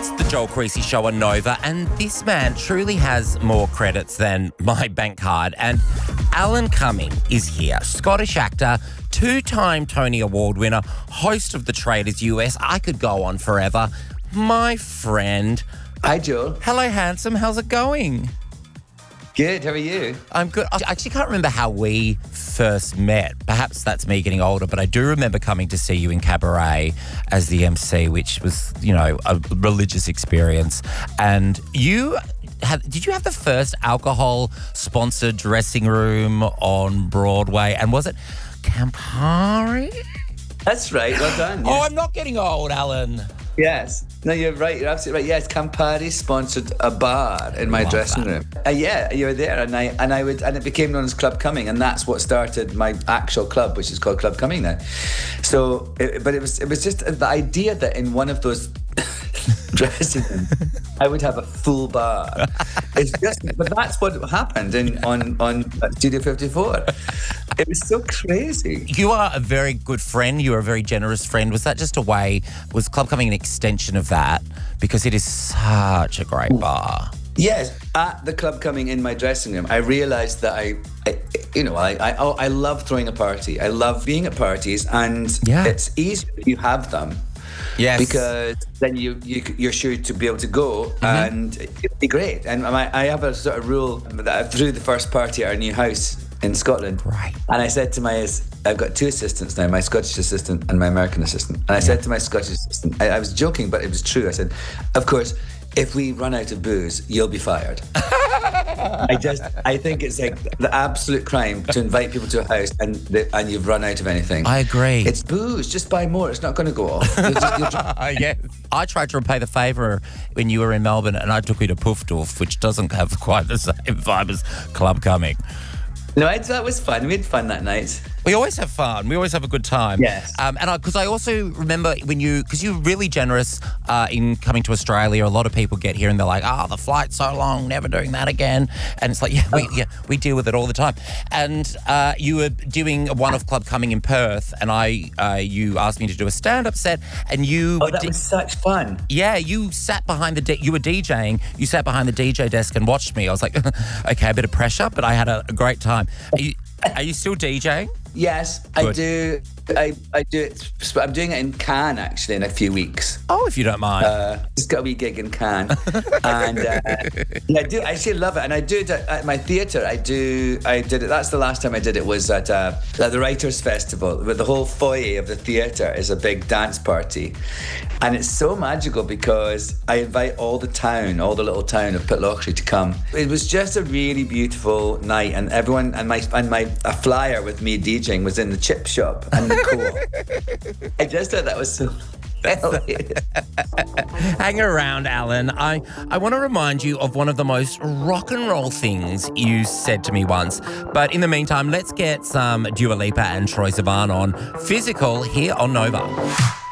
It's the Joel Creasy Show on Nova, and this man truly has more credits than my bank card. And Alan Cumming is here, Scottish actor, two-time Tony Award winner, host of The Traitors US. I could go on forever. My friend. Hi, Joel. Hello, handsome. How's it going? Good. How are you? I'm good. I actually can't remember how we first met. Perhaps that's me getting older, but I do remember coming to see you in Cabaret as the MC, which was, you know, a religious experience. And did you have the first alcohol-sponsored dressing room on Broadway? And was it Campari? That's right. Well done. Yes. Oh, I'm not getting old, Alan. Yes. No, you're right. You're absolutely right. Yes, Campari sponsored a bar in my dressing room. Yeah, you were there, and it became known as Club Cumming, and that's what started my actual club, which is called Club Cumming now. So, it was just the idea that in one of those dressing rooms, I would have a full bar. But that's what happened on Studio 54. It was so crazy. You are a very good friend. You are a very generous friend. Was that just was Club Cumming an extension of that? Because it is such a great bar. Yes, at the Club Cumming in my dressing room, I realised that I love throwing a party. I love being at parties, and it's easy if you have them. Yes. Because then you're sure to be able to go, and it'd be great. And I have a sort of rule that I threw the first party at our new house in Scotland. Right. And I said to I've got two assistants now, my Scottish assistant and my American assistant. And I said to my Scottish assistant, I was joking, but it was true. I said, of course, if we run out of booze, you'll be fired. I think it's like the absolute crime to invite people to a house and you've run out of anything. I agree. It's booze. Just buy more. It's not going to go off. Yeah. I tried to repay the favour when you were in Melbourne, and I took you to Puffdorf, which doesn't have quite the same vibe as Club Cumming. No, that was fun. We had fun that night. We always have fun. We always have a good time. Yes. Because I also remember because you're really generous in coming to Australia. A lot of people get here and they're like, the flight's so long, never doing that again. And it's like, we deal with it all the time. And you were doing a one-off Club Cumming in Perth, and you asked me to do a stand-up set, and you... Oh, that was such fun. Yeah, you sat behind you were DJing, you sat behind the DJ desk and watched me. I was like, okay, a bit of pressure, but I had a great time. Are you still DJing? Yes, good. I do. I do it. I'm doing it in Cannes actually in a few weeks. Oh, if you don't mind. Just got a wee gig in Cannes, and I do. I actually love it, and I do it at my theatre. I did it. That's the last time I did it. Was at the Writers' Festival, where the whole foyer of the theatre is a big dance party, and it's so magical because I invite all the little town of Pitlochry to come. It was just a really beautiful night, and everyone a flyer with me DJing was in the chip shop and the co-op. I just thought that was so Hang around, Alan. I want to remind you of one of the most rock and roll things you said to me once. But in the meantime, let's get some Dua Lipa and Troye Sivan on Physical here on Nova.